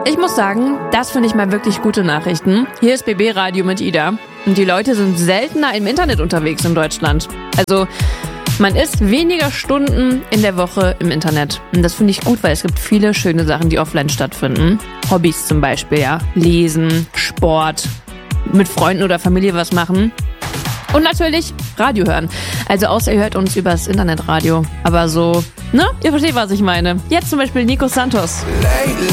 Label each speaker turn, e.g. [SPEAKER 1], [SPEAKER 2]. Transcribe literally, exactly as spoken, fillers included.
[SPEAKER 1] Ich muss sagen, das finde ich mal wirklich gute Nachrichten. Hier ist B B Radio mit Ida. Und die Leute sind seltener im Internet unterwegs in Deutschland. Also man ist weniger Stunden in der Woche im Internet. Und das finde ich gut, weil es gibt viele schöne Sachen, die offline stattfinden. Hobbys zum Beispiel, ja. Lesen, Sport, mit Freunden oder Familie was machen. Und natürlich Radio hören. Also außer ihr hört uns übers Internetradio. Aber so, ne? Ihr versteht, was ich meine. Jetzt zum Beispiel Nico Santos.
[SPEAKER 2] Lately